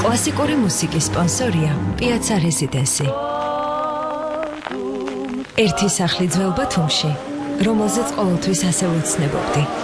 კლასიკური მუსიკის სპონსორია Piazza Residency. ერთი სახლი ძველ ბათუმში, რომელზეც ყოველთვის ასე ვუცნებობდი.